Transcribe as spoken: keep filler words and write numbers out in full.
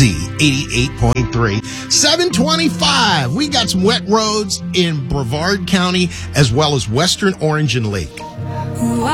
Z eighty-eight point three. seven twenty-five. We got some wet roads in Brevard County as well as western Orange and Lake.